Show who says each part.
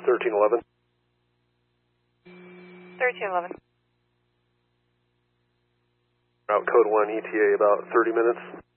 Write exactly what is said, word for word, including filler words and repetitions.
Speaker 1: thirteen eleven.
Speaker 2: thirteen eleven.
Speaker 1: Route code one E T A about thirty minutes.